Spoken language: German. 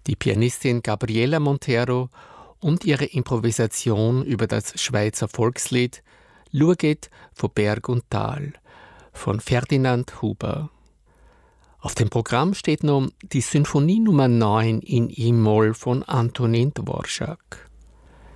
die Pianistin Gabriela Montero und ihre Improvisation über das Schweizer Volkslied «Schaut von Berg und Tal» von Ferdinand Huber. Auf dem Programm steht noch die Sinfonie Nummer 9 in E-Moll von Antonin Dvorak.